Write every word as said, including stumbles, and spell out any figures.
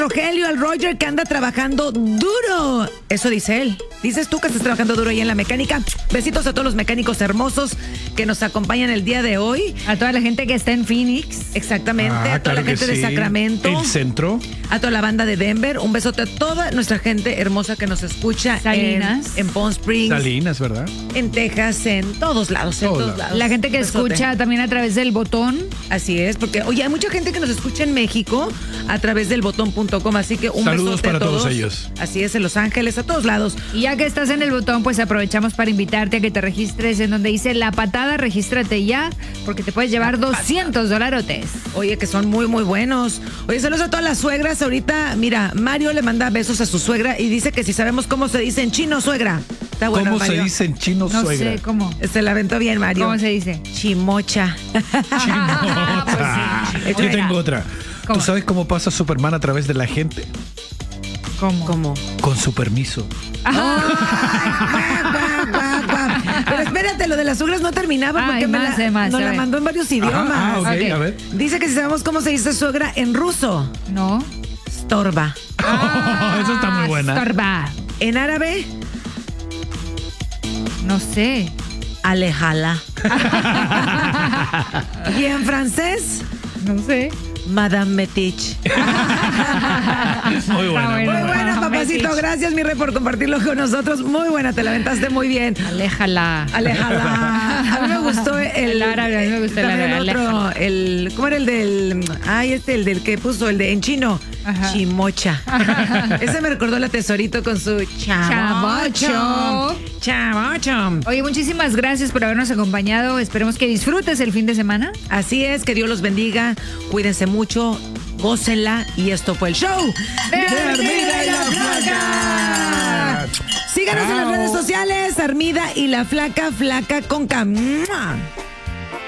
Rogelio, al Roger, que anda trabajando duro. Eso dice él. Dices tú que estás trabajando duro ahí en la mecánica. Besitos a todos los mecánicos hermosos que nos acompañan el día de hoy. A toda la gente que está en Phoenix. Exactamente. Ah, a toda claro la gente que de sí. Sacramento. El centro. A toda la banda de Denver. Un besote a toda nuestra gente hermosa que nos escucha. Salinas. En, en Palm Springs. Salinas, ¿verdad? En Texas, en todos lados. En Todos todos lados. lados. La gente que Besote. escucha también a través del botón. Así es, porque, oye, hay mucha gente que nos escucha en México a través del botón punto com, así que un Saludos besote para a todos. todos ellos. Así es, en Los Ángeles, a todos lados. Y ya que estás en el botón, pues aprovechamos para invitarte a que te registres en donde dice La Patada. Regístrate ya, porque te puedes llevar doscientos dolarotes. Oye, que son muy, muy buenos. Oye, saludos a todas las suegras. Ahorita, mira, Mario le manda besos a su suegra y dice que si sabemos cómo se dice en chino, suegra. Está bueno, ¿Cómo Mario. se dice en chino No suegra? sé cómo. Se la aventó bien, Mario. ¿Cómo se dice? Chimocha. Chimota. Pues sí, Yo tengo otra. ¿Cómo? ¿Tú sabes cómo pasa Superman a través de la gente? ¿Cómo? ¿Cómo? Con su permiso. Guau, guau, guau. Pero espérate, lo de las suegras no terminaba Ah, porque hay me más, la, hay más, nos a la ver. mandó en varios idiomas. Ajá, ah, ok, Ok. a ver. Dice que si sabemos cómo se dice suegra en ruso, No. estorba. Esa está muy buena. Estorba. En árabe, No sé. alejala. Y en francés, No sé. Madame Metich. Muy buena. bueno. Muy buena. buena, Madame papacito. Metich. Gracias, mi rey, por compartirlo con nosotros. Muy buena, te la aventaste muy bien. Aléjala. Alejala. A mí me gustó el, El árabe, a mí me gustó el también árabe, otro, el, ¿cómo era el del? Ay, este, el del que puso, el de en chino. Ajá. Chimocha. Ese me recordó la Tesorito con su chavocho. Chavocho. Chavocho. Oye, muchísimas gracias por habernos acompañado. Esperemos que disfrutes el fin de semana. Así es, que Dios los bendiga. Cuídense mucho, gócenla. Y esto fue el show de Armida y la Flaca. Síganos en las Chao. redes sociales, Armida y la Flaca, Flaca con K. ¡Mua!